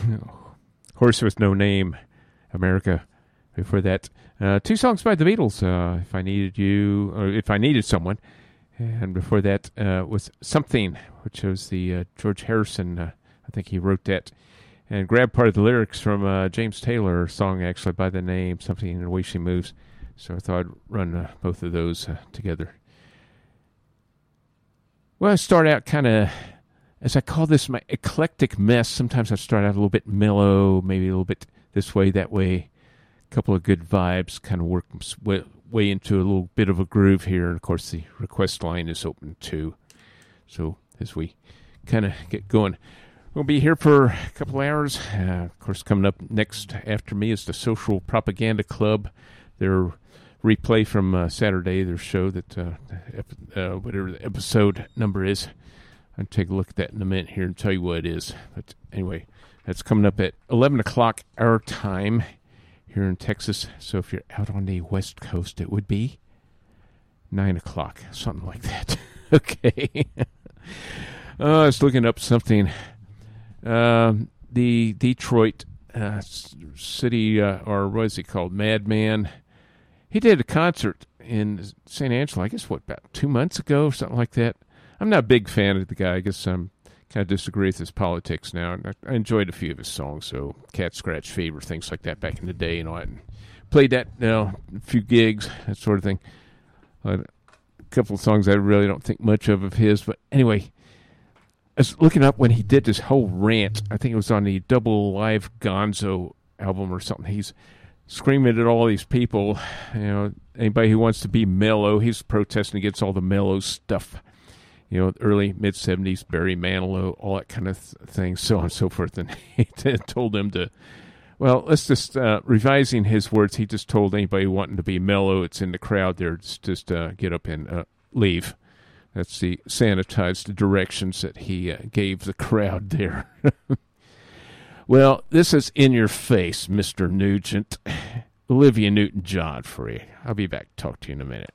Horse with No Name, America. Before that, two songs by the Beatles, If I Needed You, or If I Needed Someone. And before that was Something, which was the George Harrison, I think he wrote that, and grabbed part of the lyrics from James Taylor, a song actually by the name Something in the Way She Moves. So I thought I'd run both of those together. Well, I start out kind of, as I call this, my eclectic mess. Sometimes I start out a little bit mellow, maybe a little bit this way, that way. A couple of good vibes, kind of work way into a little bit of a groove here. And, of course, the request line is open, too. So as we kind of get going, we'll be here for a couple hours. Of course, coming up next after me is the Social Propaganda Club. Their replay from Saturday, their show, that whatever the episode number is. I'll take a look at that in a minute here and tell you what it is. But anyway, that's coming up at 11 o'clock our time here in Texas. So if you're out on the West Coast, it would be 9 o'clock, something like that. Okay. I was looking up something. The Detroit city, or what is it called, Madman. He did a concert in St. Angelo, I guess, about 2 months ago, something like that. I'm not a big fan of the guy. I guess I'm kind of disagree with his politics now. I enjoyed a few of his songs, so Cat Scratch Fever, things like that back in the day, and played that, a few gigs, that sort of thing. A couple of songs I really don't think much of his, but anyway, I was looking up when he did this whole rant. I think it was on the Double Live Gonzo album or something. He's screaming at all these people, anybody who wants to be mellow. He's protesting against all the mellow stuff. Early, mid-'70s, Barry Manilow, all that kind of thing, so on and so forth. And he told them to, let's just, revising his words, he just told anybody wanting to be mellow, it's in the crowd there, just get up and leave. That's the sanitized directions that he gave the crowd there. Well, this is in your face, Mr. Nugent. Olivia Newton-John for you. I'll be back to talk to you in a minute.